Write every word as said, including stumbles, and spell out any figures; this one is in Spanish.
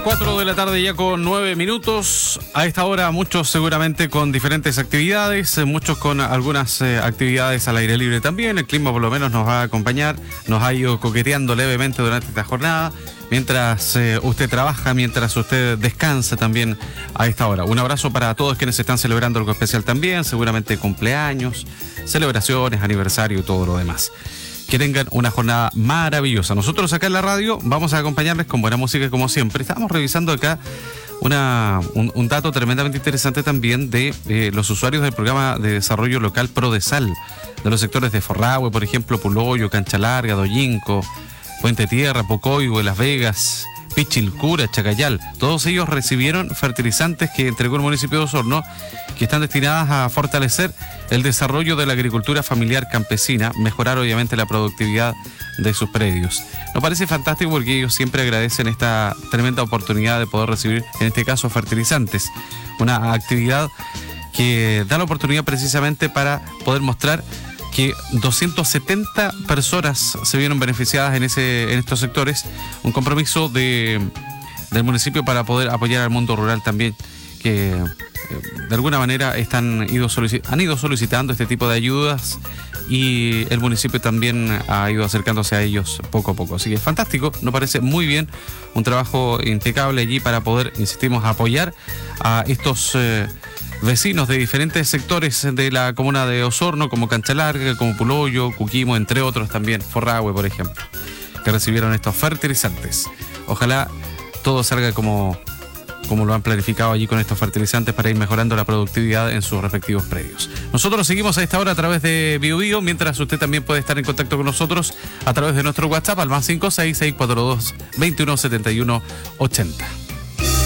cuatro de la tarde ya con nueve minutos. A esta hora muchos seguramente con diferentes actividades, muchos con algunas eh, actividades al aire libre también. El clima por lo menos nos va a acompañar, nos ha ido coqueteando levemente durante esta jornada. Mientras eh, usted trabaja, mientras usted descansa también a esta hora. Un abrazo para todos quienes están celebrando algo especial también, seguramente cumpleaños, celebraciones, aniversario y todo lo demás. Que tengan una jornada maravillosa. Nosotros acá en la radio vamos a acompañarles con buena música como siempre. Estábamos revisando acá una, un, un dato tremendamente interesante también de eh, los usuarios del programa de desarrollo local Prodesal, de los sectores de Forrahue, por ejemplo, Puloyo, Cancha Larga, Doyinco, Puente Tierra, Pocoibo, Las Vegas, Pichilcura, Chacayal. Todos ellos recibieron fertilizantes que entregó el municipio de Osorno, que están destinadas a fortalecer el desarrollo de la agricultura familiar campesina, mejorar obviamente la productividad de sus predios. Nos parece fantástico porque ellos siempre agradecen esta tremenda oportunidad de poder recibir, en este caso, fertilizantes. Una actividad que da la oportunidad precisamente para poder mostrar que doscientas setenta personas se vieron beneficiadas en ese en estos sectores. Un compromiso de, del municipio para poder apoyar al mundo rural también, que de alguna manera están ido solici- han ido solicitando este tipo de ayudas y el municipio también ha ido acercándose a ellos poco a poco. Así que es fantástico, nos parece muy bien, un trabajo impecable allí para poder, insistimos, apoyar a estos eh, vecinos de diferentes sectores de la comuna de Osorno, como Cancha Larga, como Puloyo, Cuquimo, entre otros también, Forrahue, por ejemplo, que recibieron estos fertilizantes. Ojalá todo salga como... como lo han planificado allí con estos fertilizantes para ir mejorando la productividad en sus respectivos predios. Nosotros seguimos a esta hora a través de Bio Bio, mientras usted también puede estar en contacto con nosotros a través de nuestro WhatsApp al más cinco seis seis cuatro dos dos uno siete uno ochenta.